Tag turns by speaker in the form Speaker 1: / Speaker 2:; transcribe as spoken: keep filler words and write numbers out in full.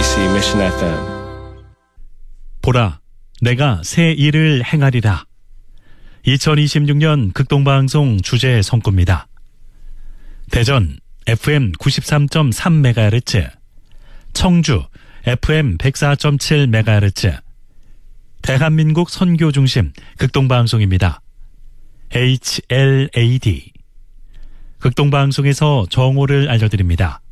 Speaker 1: 케이비씨 Mission 에프엠.
Speaker 2: 보라, 내가 새 일을 행하리라. 이천이십육 년 극동방송 주제 성구입니다. 대전 에프엠 구십삼 점 삼 메가헤르츠, 청주 에프엠 백사 점 칠 메가헤르츠, 대한민국 선교 중심 극동방송입니다. 에이치엘에이디. 극동방송에서 정오를 알려드립니다.